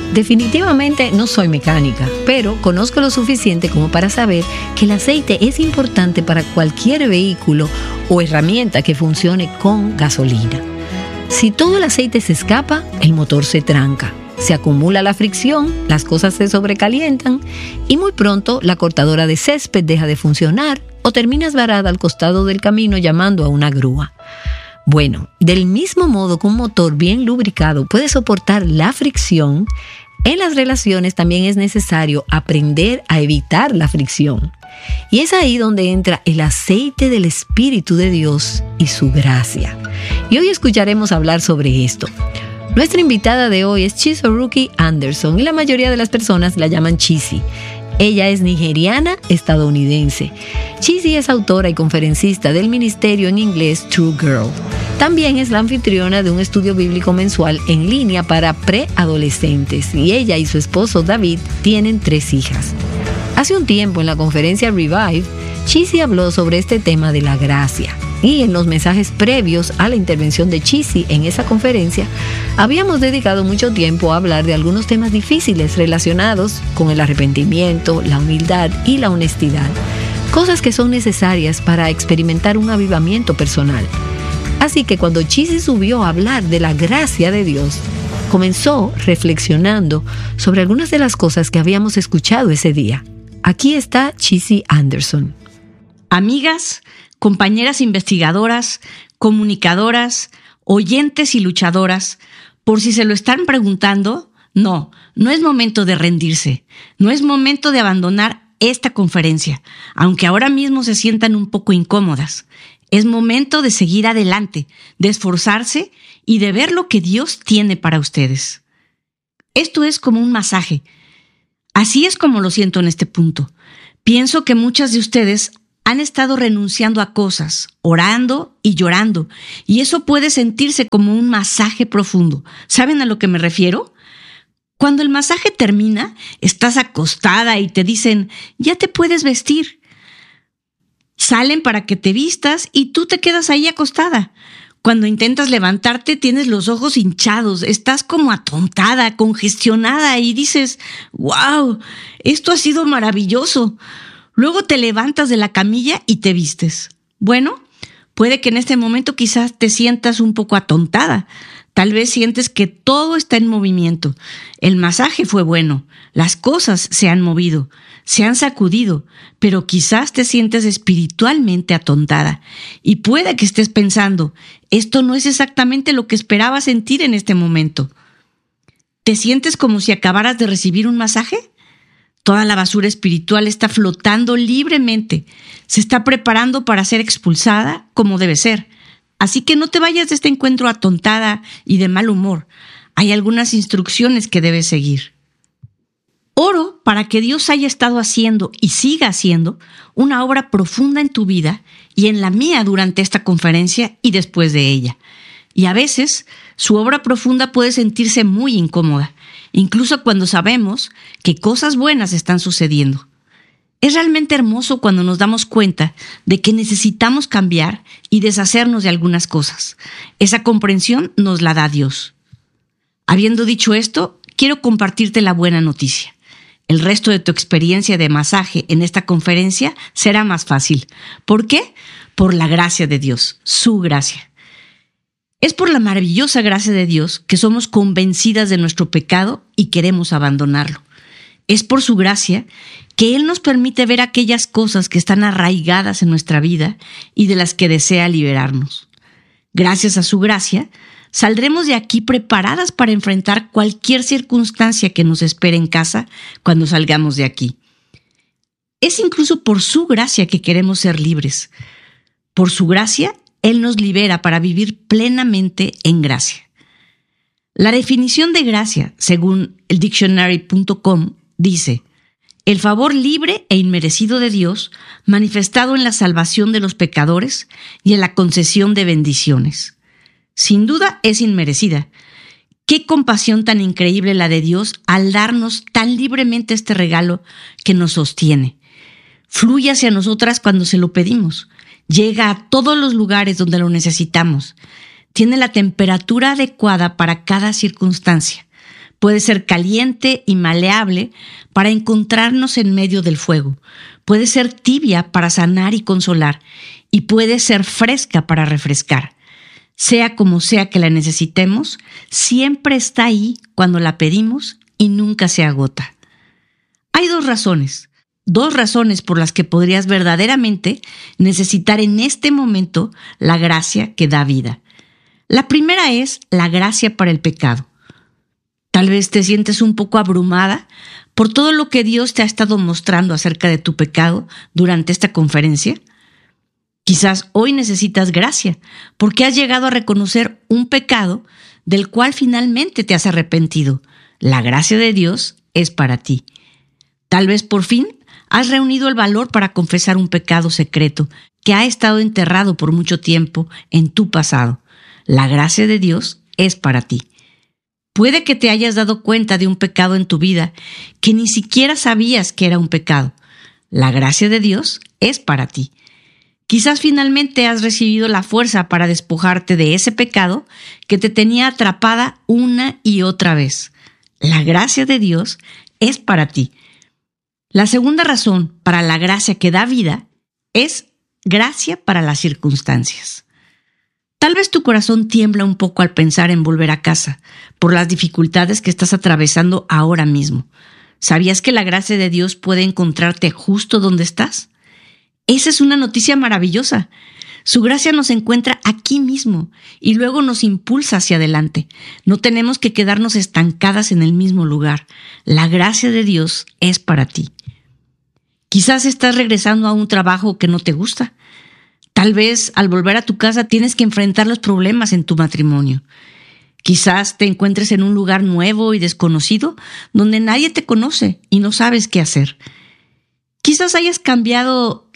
Definitivamente no soy mecánica, pero conozco lo suficiente como para saber que el aceite es importante para cualquier vehículo o herramienta que funcione con gasolina. Si todo el aceite se escapa, el motor se tranca, se acumula la fricción, las cosas se sobrecalientan y muy pronto la cortadora de césped deja de funcionar o terminas varada al costado del camino llamando a una grúa. Bueno, del mismo modo que un motor bien lubricado puede soportar la fricción, en las relaciones también es necesario aprender a evitar la fricción. Y es ahí donde entra el aceite del Espíritu de Dios y su gracia. Y hoy escucharemos hablar sobre esto. Nuestra invitada de hoy es Chizoruki Anderson y la mayoría de las personas la llaman Chizzy. Ella es nigeriana estadounidense. Chizzy es autora y conferencista del ministerio en inglés True Girl. También es la anfitriona de un estudio bíblico mensual en línea para preadolescentes y ella y su esposo David tienen 3 hijas. Hace un tiempo en la conferencia Revive, Chizzy habló sobre este tema de la gracia. Y en los mensajes previos a la intervención de Chizzy en esa conferencia, habíamos dedicado mucho tiempo a hablar de algunos temas difíciles relacionados con el arrepentimiento, la humildad y la honestidad. Cosas que son necesarias para experimentar un avivamiento personal. Así que cuando Chizzy subió a hablar de la gracia de Dios, comenzó reflexionando sobre algunas de las cosas que habíamos escuchado ese día. Aquí está Chizzy Anderson. Amigas, compañeras investigadoras, comunicadoras, oyentes y luchadoras, por si se lo están preguntando, no es momento de rendirse, no es momento de abandonar esta conferencia, aunque ahora mismo se sientan un poco incómodas. Es momento de seguir adelante, de esforzarse y de ver lo que Dios tiene para ustedes. Esto es como un masaje. Así es como lo siento en este punto. Pienso que muchas de ustedes han estado renunciando a cosas, orando y llorando, y eso puede sentirse como un masaje profundo. ¿Saben a lo que me refiero? Cuando el masaje termina, estás acostada y te dicen, ya te puedes vestir. Salen para que te vistas y tú te quedas ahí acostada. Cuando intentas levantarte, tienes los ojos hinchados, estás como atontada, congestionada y dices, wow, esto ha sido maravilloso. Luego te levantas de la camilla y te vistes. Bueno, puede que en este momento quizás te sientas un poco atontada. Tal vez sientes que todo está en movimiento. El masaje fue bueno, las cosas se han movido, se han sacudido, pero quizás te sientes espiritualmente atontada. Y puede que estés pensando, esto no es exactamente lo que esperaba sentir en este momento. ¿Te sientes como si acabaras de recibir un masaje? Toda la basura espiritual está flotando libremente. Se está preparando para ser expulsada como debe ser. Así que no te vayas de este encuentro atontada y de mal humor. Hay algunas instrucciones que debes seguir. Oro para que Dios haya estado haciendo y siga haciendo una obra profunda en tu vida y en la mía durante esta conferencia y después de ella. Y a veces su obra profunda puede sentirse muy incómoda, incluso cuando sabemos que cosas buenas están sucediendo. Es realmente hermoso cuando nos damos cuenta de que necesitamos cambiar y deshacernos de algunas cosas. Esa comprensión nos la da Dios. Habiendo dicho esto, quiero compartirte la buena noticia. El resto de tu experiencia de masaje en esta conferencia será más fácil. ¿Por qué? Por la gracia de Dios, su gracia. Es por la maravillosa gracia de Dios que somos convencidas de nuestro pecado y queremos abandonarlo. Es por su gracia que Él nos permite ver aquellas cosas que están arraigadas en nuestra vida y de las que desea liberarnos. Gracias a su gracia, saldremos de aquí preparadas para enfrentar cualquier circunstancia que nos espere en casa cuando salgamos de aquí. Es incluso por su gracia que queremos ser libres. Por su gracia, Él nos libera para vivir plenamente en gracia. La definición de gracia, según el dictionary.com, dice: el favor libre e inmerecido de Dios manifestado en la salvación de los pecadores y en la concesión de bendiciones. Sin duda es inmerecida. Qué compasión tan increíble la de Dios al darnos tan libremente este regalo que nos sostiene. Fluye hacia nosotras cuando se lo pedimos. Llega a todos los lugares donde lo necesitamos. Tiene la temperatura adecuada para cada circunstancia. Puede ser caliente y maleable para encontrarnos en medio del fuego. Puede ser tibia para sanar y consolar. Y puede ser fresca para refrescar. Sea como sea que la necesitemos, siempre está ahí cuando la pedimos y nunca se agota. Hay dos razones por las que podrías verdaderamente necesitar en este momento la gracia que da vida. La primera es la gracia para el pecado. Tal vez te sientes un poco abrumada por todo lo que Dios te ha estado mostrando acerca de tu pecado durante esta conferencia. Quizás hoy necesitas gracia porque has llegado a reconocer un pecado del cual finalmente te has arrepentido. La gracia de Dios es para ti. Tal vez por fin has reunido el valor para confesar un pecado secreto que ha estado enterrado por mucho tiempo en tu pasado. La gracia de Dios es para ti. Puede que te hayas dado cuenta de un pecado en tu vida que ni siquiera sabías que era un pecado. La gracia de Dios es para ti. Quizás finalmente has recibido la fuerza para despojarte de ese pecado que te tenía atrapada una y otra vez. La gracia de Dios es para ti. La segunda razón para la gracia que da vida es gracia para las circunstancias. Tal vez tu corazón tiembla un poco al pensar en volver a casa por las dificultades que estás atravesando ahora mismo. ¿Sabías que la gracia de Dios puede encontrarte justo donde estás? Esa es una noticia maravillosa. Su gracia nos encuentra aquí mismo y luego nos impulsa hacia adelante. No tenemos que quedarnos estancadas en el mismo lugar. La gracia de Dios es para ti. Quizás estás regresando a un trabajo que no te gusta. Tal vez al volver a tu casa tienes que enfrentar los problemas en tu matrimonio. Quizás te encuentres en un lugar nuevo y desconocido donde nadie te conoce y no sabes qué hacer. Quizás hayas cambiado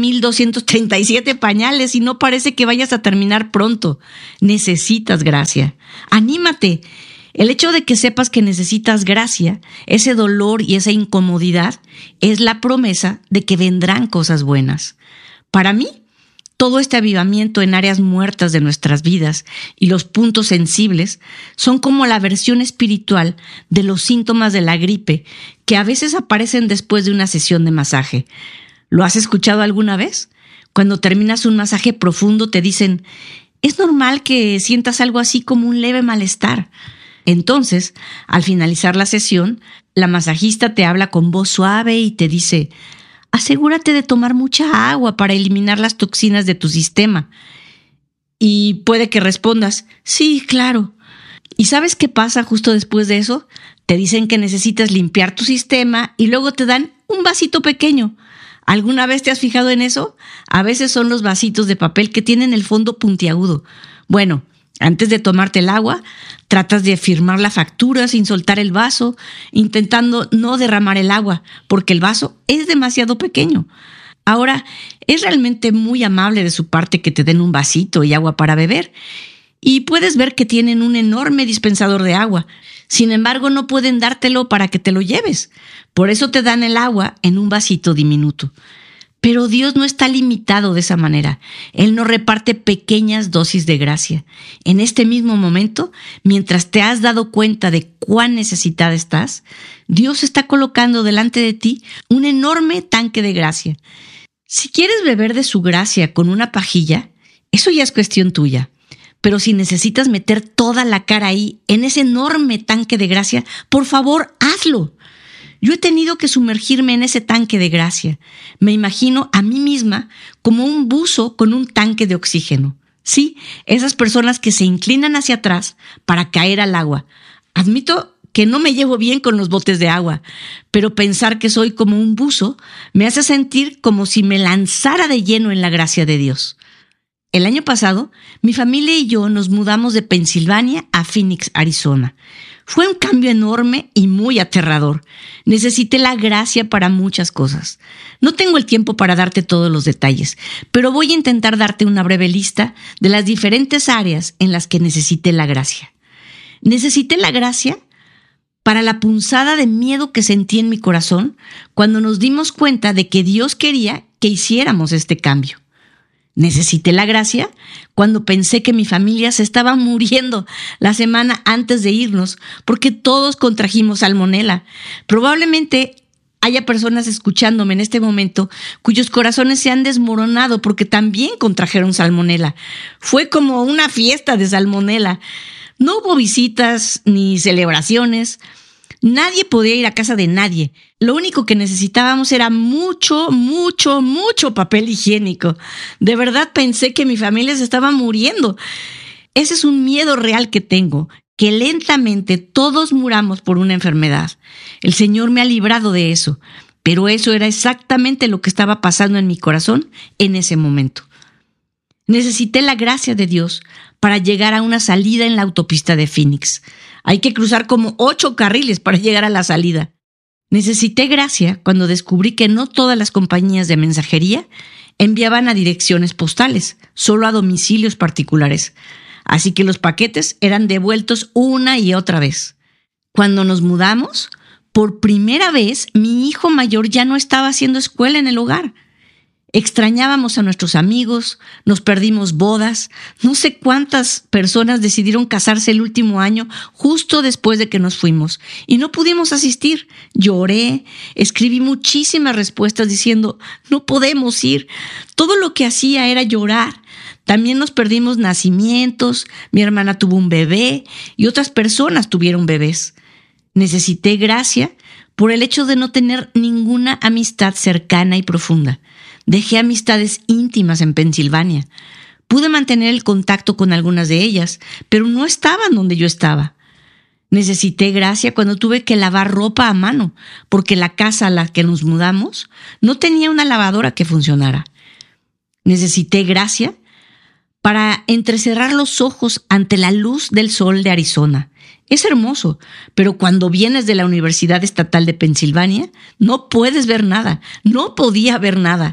6,237 pañales y no parece que vayas a terminar pronto. Necesitas gracia. ¡Anímate! El hecho de que sepas que necesitas gracia, ese dolor y esa incomodidad, es la promesa de que vendrán cosas buenas. Para mí, todo este avivamiento en áreas muertas de nuestras vidas y los puntos sensibles son como la versión espiritual de los síntomas de la gripe que a veces aparecen después de una sesión de masaje. ¿Lo has escuchado alguna vez? Cuando terminas un masaje profundo te dicen, es normal que sientas algo así como un leve malestar. Entonces, al finalizar la sesión, la masajista te habla con voz suave y te dice, asegúrate de tomar mucha agua para eliminar las toxinas de tu sistema. Y puede que respondas, sí, claro. ¿Y sabes qué pasa justo después de eso? Te dicen que necesitas limpiar tu sistema y luego te dan un vasito pequeño. ¿Alguna vez te has fijado en eso? A veces son los vasitos de papel que tienen el fondo puntiagudo. Bueno, antes de tomarte el agua, tratas de firmar la factura sin soltar el vaso, intentando no derramar el agua, porque el vaso es demasiado pequeño. Ahora, es realmente muy amable de su parte que te den un vasito y agua para beber, y puedes ver que tienen un enorme dispensador de agua. Sin embargo, no pueden dártelo para que te lo lleves. Por eso te dan el agua en un vasito diminuto. Pero Dios no está limitado de esa manera. Él nos reparte pequeñas dosis de gracia. En este mismo momento, mientras te has dado cuenta de cuán necesitada estás, Dios está colocando delante de ti un enorme tanque de gracia. Si quieres beber de su gracia con una pajilla, eso ya es cuestión tuya. Pero si necesitas meter toda la cara ahí, en ese enorme tanque de gracia, por favor, hazlo. Yo he tenido que sumergirme en ese tanque de gracia. Me imagino a mí misma como un buzo con un tanque de oxígeno. Sí, esas personas que se inclinan hacia atrás para caer al agua. Admito que no me llevo bien con los botes de agua, pero pensar que soy como un buzo me hace sentir como si me lanzara de lleno en la gracia de Dios. El año pasado, mi familia y yo nos mudamos de Pensilvania a Phoenix, Arizona. Fue un cambio enorme y muy aterrador. Necesité la gracia para muchas cosas. No tengo el tiempo para darte todos los detalles, pero voy a intentar darte una breve lista de las diferentes áreas en las que necesité la gracia. Necesité la gracia para la punzada de miedo que sentí en mi corazón cuando nos dimos cuenta de que Dios quería que hiciéramos este cambio. Necesité la gracia cuando pensé que mi familia se estaba muriendo la semana antes de irnos porque todos contrajimos salmonela. Probablemente haya personas escuchándome en este momento cuyos corazones se han desmoronado porque también contrajeron salmonela. Fue como una fiesta de salmonela. No hubo visitas ni celebraciones. Nadie podía ir a casa de nadie. Lo único que necesitábamos era mucho papel higiénico. De verdad pensé que mi familia se estaba muriendo. Ese es un miedo real que tengo, que lentamente todos muramos por una enfermedad. El Señor me ha librado de eso, pero eso era exactamente lo que estaba pasando en mi corazón en ese momento. Necesité la gracia de Dios para llegar a una salida en la autopista de Phoenix. Hay que cruzar como 8 carriles para llegar a la salida. Necesité gracia cuando descubrí que no todas las compañías de mensajería enviaban a direcciones postales, solo a domicilios particulares. Así que los paquetes eran devueltos una y otra vez. Cuando nos mudamos, por primera vez mi hijo mayor ya no estaba haciendo escuela en el hogar. Extrañábamos a nuestros amigos, nos perdimos bodas. No sé cuántas personas decidieron casarse el último año justo después de que nos fuimos y no pudimos asistir. Lloré, escribí muchísimas respuestas diciendo, no podemos ir. Todo lo que hacía era llorar. También nos perdimos nacimientos, mi hermana tuvo un bebé y otras personas tuvieron bebés. Necesité gracia por el hecho de no tener ninguna amistad cercana y profunda. Dejé amistades íntimas en Pensilvania. Pude mantener el contacto con algunas de ellas, pero no estaban donde yo estaba. Necesité gracia cuando tuve que lavar ropa a mano, porque la casa a la que nos mudamos no tenía una lavadora que funcionara. Necesité gracia para entrecerrar los ojos ante la luz del sol de Arizona. Es hermoso, pero cuando vienes de la Universidad Estatal de Pensilvania, no puedes ver nada. No podía ver nada.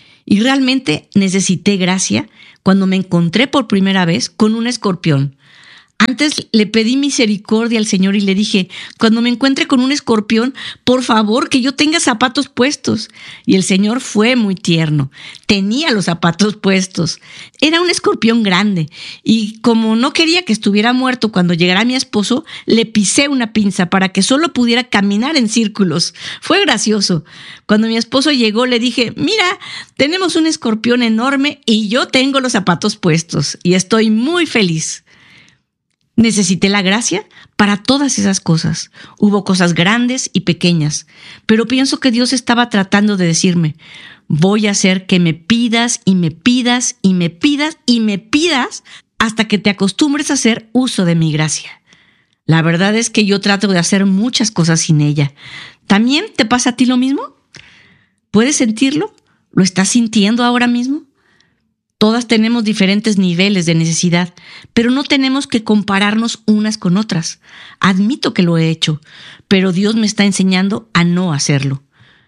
Y realmente necesité gracia cuando me encontré por primera vez con un escorpión. Antes le pedí misericordia al Señor y le dije, cuando me encuentre con un escorpión, por favor, que yo tenga zapatos puestos. Y el Señor fue muy tierno. Tenía los zapatos puestos. Era un escorpión grande. Y como no quería que estuviera muerto cuando llegara mi esposo, le pisé una pinza para que solo pudiera caminar en círculos. Fue gracioso. Cuando mi esposo llegó, le dije, mira, tenemos un escorpión enorme y yo tengo los zapatos puestos. Y estoy muy feliz. Necesité la gracia para todas esas cosas. Hubo cosas grandes y pequeñas, pero pienso que Dios estaba tratando de decirme, voy a hacer que me pidas y me pidas y me pidas y me pidas hasta que te acostumbres a hacer uso de mi gracia. La verdad es que yo trato de hacer muchas cosas sin ella. ¿También te pasa a ti lo mismo? ¿Puedes sentirlo? ¿Lo estás sintiendo ahora mismo? Todas tenemos diferentes niveles de necesidad, pero no tenemos que compararnos unas con otras. Admito que lo he hecho, pero Dios me está enseñando a no hacerlo.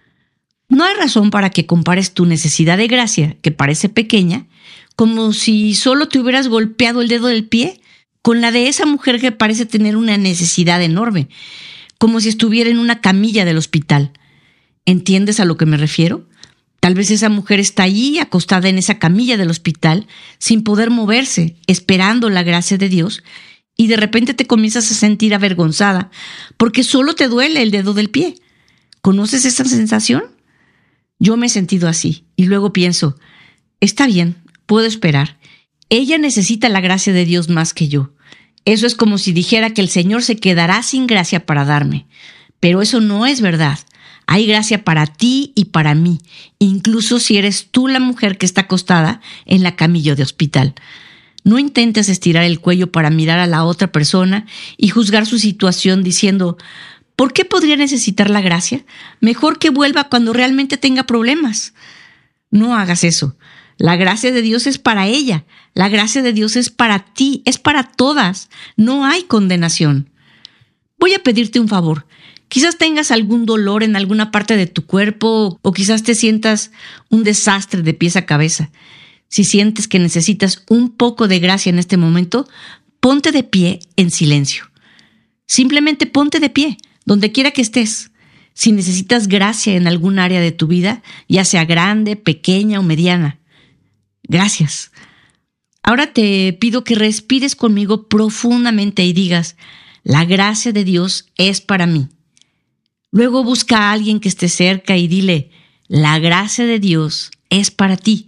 No hay razón para que compares tu necesidad de gracia, que parece pequeña, como si solo te hubieras golpeado el dedo del pie, con la de esa mujer que parece tener una necesidad enorme, como si estuviera en una camilla del hospital. ¿Entiendes a lo que me refiero? Tal vez esa mujer está allí acostada en esa camilla del hospital sin poder moverse, esperando la gracia de Dios, y de repente te comienzas a sentir avergonzada porque solo te duele el dedo del pie. ¿Conoces esa sensación? Yo me he sentido así y luego pienso, está bien, puedo esperar. Ella necesita la gracia de Dios más que yo. Eso es como si dijera que el Señor se quedará sin gracia para darme. Pero eso no es verdad. Hay gracia para ti y para mí, incluso si eres tú la mujer que está acostada en la camilla de hospital. No intentes estirar el cuello para mirar a la otra persona y juzgar su situación diciendo, ¿por qué podría necesitar la gracia? Mejor que vuelva cuando realmente tenga problemas. No hagas eso. La gracia de Dios es para ella. La gracia de Dios es para ti, es para todas. No hay condenación. Voy a pedirte un favor. Quizás tengas algún dolor en alguna parte de tu cuerpo o quizás te sientas un desastre de pies a cabeza. Si sientes que necesitas un poco de gracia en este momento, ponte de pie en silencio. Simplemente ponte de pie, donde quiera que estés. Si necesitas gracia en algún área de tu vida, ya sea grande, pequeña o mediana, Gracias. Ahora te pido que respires conmigo profundamente y digas, la gracia de Dios es para mí. Luego busca a alguien que esté cerca y dile, la gracia de Dios es para ti.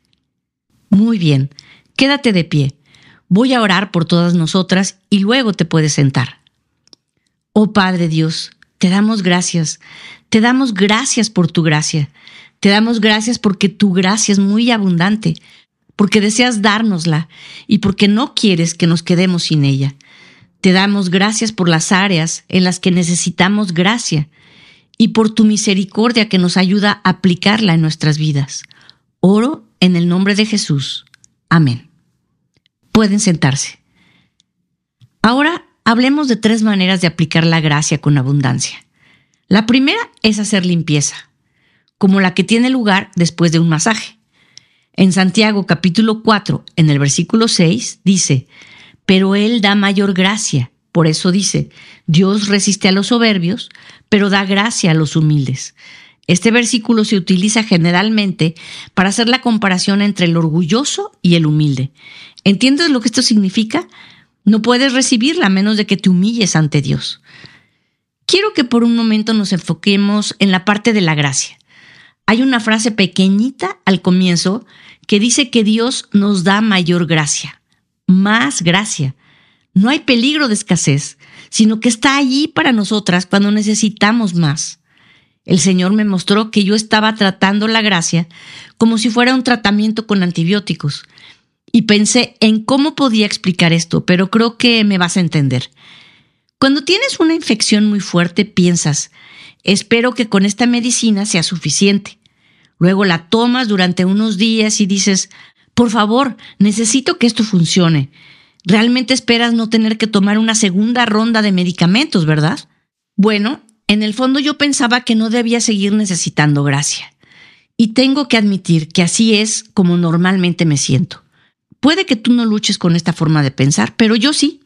Muy bien, quédate de pie. Voy a orar por todas nosotras y luego te puedes sentar. Oh Padre Dios, te damos gracias. Te damos gracias por tu gracia. Te damos gracias porque tu gracia es muy abundante, porque deseas dárnosla y porque no quieres que nos quedemos sin ella. Te damos gracias por las áreas en las que necesitamos gracia y por tu misericordia que nos ayuda a aplicarla en nuestras vidas. Oro en el nombre de Jesús. Amén. Pueden sentarse. Ahora hablemos de 3 maneras de aplicar la gracia con abundancia. La primera es hacer limpieza, como la que tiene lugar después de un masaje. En Santiago capítulo 4, en el versículo 6, dice, pero Él da mayor gracia. Por eso dice, Dios resiste a los soberbios, pero da gracia a los humildes. Este versículo se utiliza generalmente para hacer la comparación entre el orgulloso y el humilde. ¿Entiendes lo que esto significa? No puedes recibirla a menos de que te humilles ante Dios. Quiero que por un momento nos enfoquemos en la parte de la gracia. Hay una frase pequeñita al comienzo que dice que Dios nos da mayor gracia, más gracia. No hay peligro de escasez, sino que está allí para nosotras cuando necesitamos más. El Señor me mostró que yo estaba tratando la gracia como si fuera un tratamiento con antibióticos. Y pensé en cómo podía explicar esto, pero creo que me vas a entender. Cuando tienes una infección muy fuerte, piensas, espero que con esta medicina sea suficiente. Luego la tomas durante unos días y dices, por favor, necesito que esto funcione. Realmente esperas no tener que tomar una segunda ronda de medicamentos, ¿verdad? Bueno, en el fondo yo pensaba que no debía seguir necesitando gracia. Y tengo que admitir que así es como normalmente me siento. Puede que tú no luches con esta forma de pensar, pero yo sí.